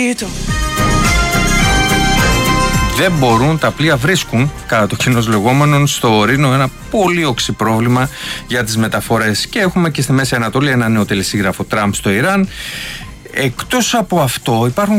Δεν μπορούν, τα πλοία βρίσκουν, κατά το κοινώς λεγόμενον, στο Ρήνο ένα πολύ οξύ πρόβλημα για τις μεταφορές. Και έχουμε και στη Μέση Ανατολή ένα νέο τελεσίγραφο Τραμπ στο Ιράν. Εκτός από αυτό υπάρχουν